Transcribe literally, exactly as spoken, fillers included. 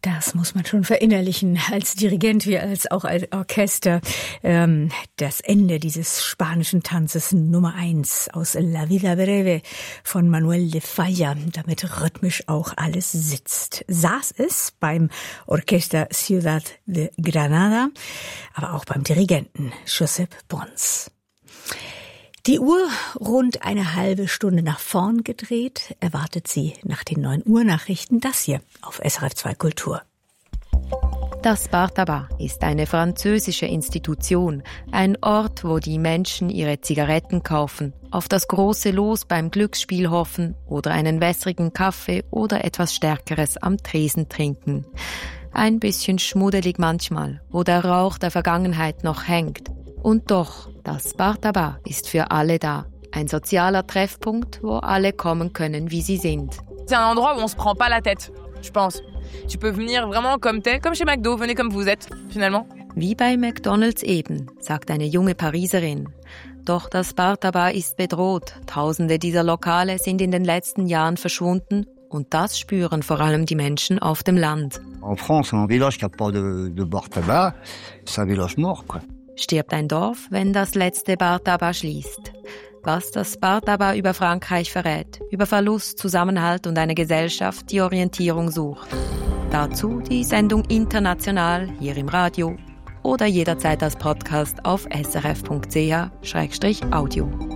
Das muss man schon verinnerlichen, als Dirigent wie als auch als Orchester. Ähm, das Ende dieses spanischen Tanzes Nummer eins aus La Vida Breve von Manuel de Falla, damit rhythmisch auch alles sitzt. Saß es beim Orchester Ciudad de Granada, aber auch beim Dirigenten Josep Pons. Die Uhr rund eine halbe Stunde nach vorn gedreht, erwartet sie nach den neun Uhr Nachrichten das hier auf S R F zwei Kultur. Das Bar Tabac ist eine französische Institution, ein Ort, wo die Menschen ihre Zigaretten kaufen, auf das große Los beim Glücksspiel hoffen oder einen wässrigen Kaffee oder etwas Stärkeres am Tresen trinken. Ein bisschen schmuddelig manchmal, wo der Rauch der Vergangenheit noch hängt. Und doch, das Bar Tabac ist für alle da. Ein sozialer Treffpunkt, wo alle kommen können, wie sie sind. C'est un endroit où on se prend pas la tête, je pense. Tu peux venir vraiment comme t'es, comme chez McDo, venez comme vous êtes, finalement. Wie bei McDonald's eben, sagt eine junge Pariserin. Doch das Bar Tabac ist bedroht. Tausende dieser Lokale sind in den letzten Jahren verschwunden. Und das spüren vor allem die Menschen auf dem Land. En France, un village qui a pas de, de bar tabac, c'est un village mort, quoi. Stirbt ein Dorf, wenn das letzte Bar Tabac schließt. Was das Bar Tabac über Frankreich verrät, über Verlust, Zusammenhalt und eine Gesellschaft, die Orientierung sucht. Dazu die Sendung international hier im Radio oder jederzeit als Podcast auf s r f punkt c h slash audio.